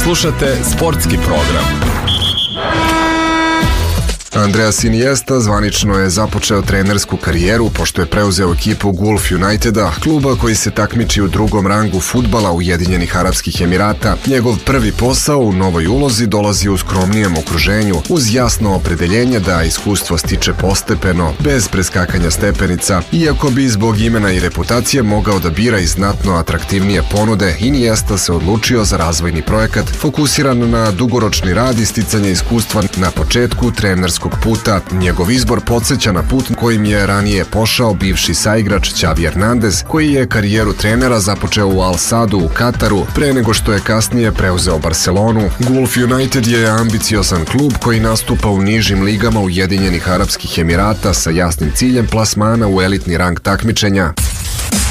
Slušate sportski program. Andreas Iniesta zvanično je započeo trenersku karijeru pošto je preuzeo ekipu Gulf Uniteda, kluba koji se takmiči u drugom rangu fudbala Ujedinjenih Arapskih Emirata. Njegov prvi posao u novoj ulozi dolazi u skromnijem okruženju, uz jasno opredeljenje da iskustvo stiče postepeno, bez preskakanja stepenica. Iako bi zbog imena i reputacije mogao da bira i znatno atraktivnije ponude, Iniesta se odlučio za razvojni projekat fokusiran na dugoročni rad i sticanje iskustva na početku trenerskog puta. Njegov izbor podsjeća na put kojim je ranije pošao bivši saigrač Xavi Hernandez, koji je karijeru trenera započeo u Al Sadu u Kataru, pre nego što je kasnije preuzeo Barcelonu. Gulf United je ambiciozan klub koji nastupa u nižim ligama Ujedinjenih Arapskih Emirata sa jasnim ciljem plasmana u elitni rang takmičenja.